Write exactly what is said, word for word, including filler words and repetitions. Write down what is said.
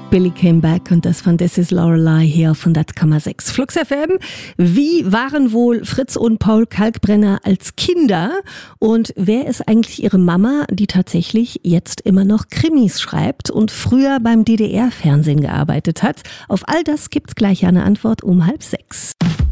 Billy Came Back und das von This Is Lorelei hier auf hundert Komma sechs. Flux F M. Wie waren wohl Fritz und Paul Kalkbrenner als Kinder? Und wer ist eigentlich ihre Mama, die tatsächlich jetzt immer noch Krimis schreibt und früher beim D D R-Fernsehen gearbeitet hat? Auf all das gibt's gleich eine Antwort um halb sechs.